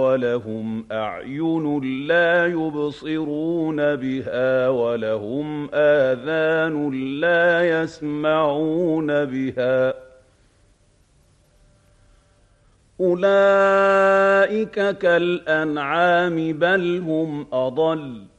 وَلَهُمْ أَعْيُنٌ لَّا يُبْصِرُونَ بِهَا وَلَهُمْ آذَانٌ لَّا يَسْمَعُونَ بِهَا ۚ أُولَٰئِكَ كَالْأَنْعَامِ بَلْ هُمْ أَضَلُّ